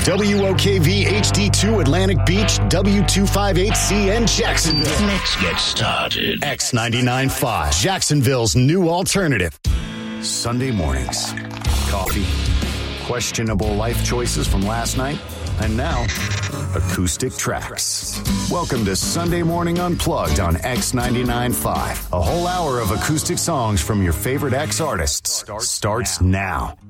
WOKV HD2 Atlantic Beach, W258CN Jacksonville. Let's get started. X99.5, Jacksonville's new alternative. Sunday mornings. Coffee. Questionable life choices from last night. And now, acoustic tracks. Welcome to Sunday Morning Unplugged on X99.5. A whole hour of acoustic songs from your favorite X artists starts now.